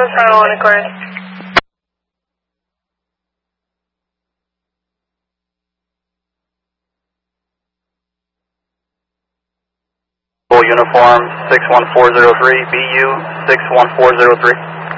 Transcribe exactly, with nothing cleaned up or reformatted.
final one Aquarius. Uniform six one four zero three, B U six one four zero three.